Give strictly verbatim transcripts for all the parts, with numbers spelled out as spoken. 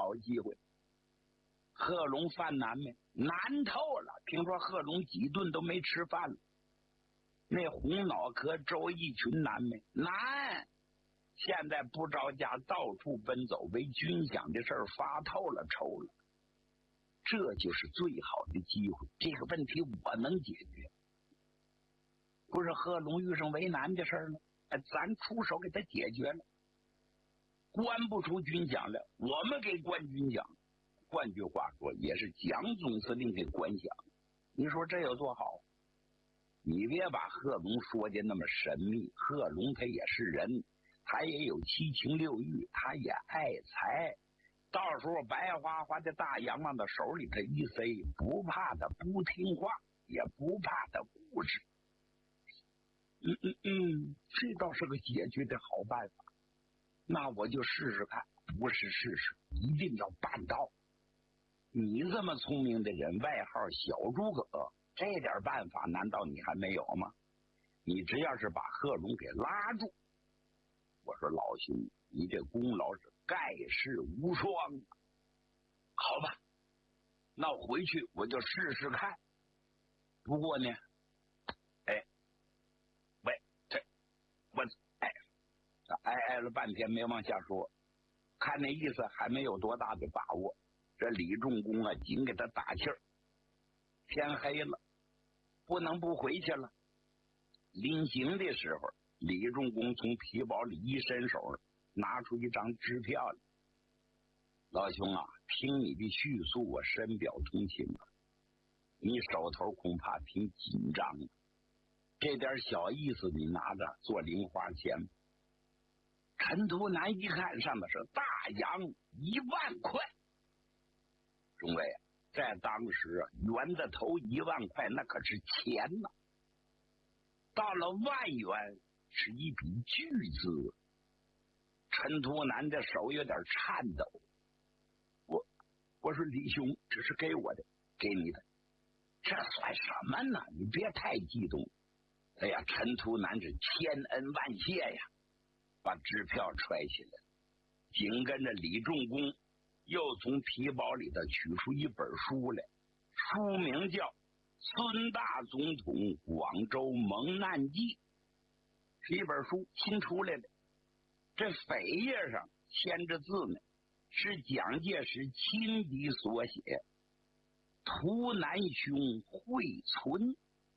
好机会。贺龙犯难没？难透了。听说贺龙几顿都没吃饭了。那红脑壳周一群难没？难。现在不着家，到处奔走，为军饷的事儿发透了愁了。这就是最好的机会，这个问题我能解决。不是贺龙遇上为难的事儿了，咱出手给他解决了。关不出军饷来，我们给关军饷。换句话说，也是蒋总司令给关饷。你说这有多好？你别把贺龙说的那么神秘，贺龙他也是人，他也有七情六欲，他也爱财。到时候白花花的大洋往他手里头一塞，不怕他不听话，也不怕他固执。嗯嗯嗯，这倒是个解决的好办法。那我就试试看，不是试试，一定要办到。你这么聪明的人，外号小诸葛，这点办法难道你还没有吗？你只要是把贺龙给拉住，我说老兄，你这功劳是盖世无双。好吧，那我回去我就试试看。不过呢，哎，喂，这我哎哎哎了半天没往下说，看那意思还没有多大的把握。这李仲公啊，紧给他打气儿。天黑了，不能不回去了。临行的时候，李仲公从皮包里一伸手，拿出一张支票来。老兄啊，听你的叙述，我深表同情啊。你手头恐怕挺紧张的，这点小意思你拿着做零花钱。陈图南一看上面是大洋一万块。中尉，在当时啊，元的头一万块那可是钱呐、啊，到了万元是一笔巨资。陈图南的手有点颤抖。我我说李兄，这是给我的，给你的，这算什么呢？你别太激动。哎呀，陈图南是千恩万谢呀，把支票揣起来，紧跟着李仲公又从皮包里头取出一本书来，书名叫《孙大总统广州蒙难记》，是一本书，新出来的。这扉页上签着字呢，是蒋介石亲笔所写，图南兄惠存。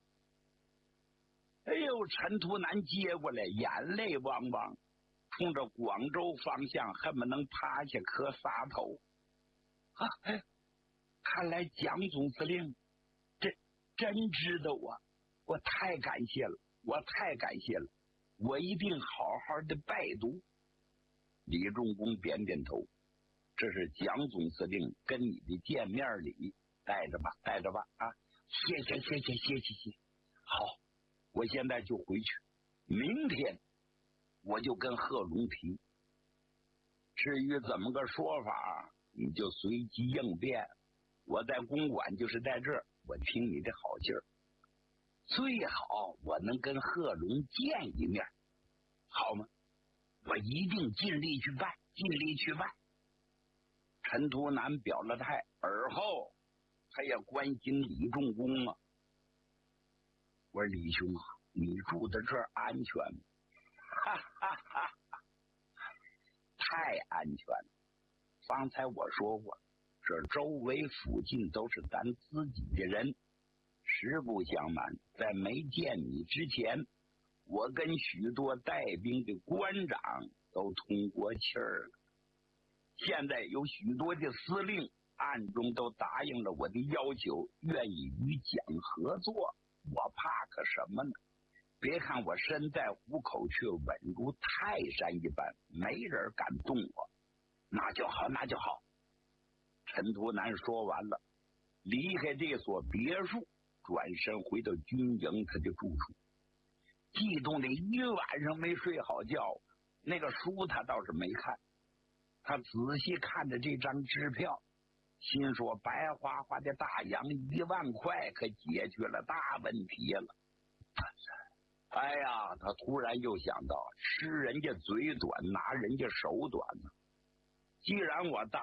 哎呦，陈图南接过来，眼泪汪汪，冲着广州方向恨不能趴下磕仨头。啊，哎，看来蒋总司令这真知道我，我太感谢了，我太感谢了，我一定好好的拜读。李仲公点点头，这是蒋总司令跟你的见面礼，带着吧，带着吧啊！谢谢，谢谢，谢谢，谢谢。好，我现在就回去，明天我就跟贺龙提。至于怎么个说法，你就随机应变。我在公馆就是在这儿，我听你的好劲儿。最好我能跟贺龙见一面，好吗？我一定尽力去办，尽力去办。陈图南表了态，而后他也关心李仲公啊。我说李兄啊，你住在这儿安全吗？哈哈哈哈，太安全了。方才我说过，这周围附近都是咱自己的人。实不相瞒，在没见你之前，我跟许多带兵的官长都通过气儿了。现在有许多的司令暗中都答应了我的要求，愿意与蒋合作。我怕个什么呢？别看我身在虎口，却稳如泰山一般，没人敢动我。那就好，那就好。陈图南说完了，离开这所别墅，转身回到军营他的住处。激动的一晚上没睡好觉，那个书他倒是没看，他仔细看着这张支票，心说白花花的大洋一万块可解决了大问题了。哎呀，他突然又想到，吃人家嘴短，拿人家手短呢。既然我当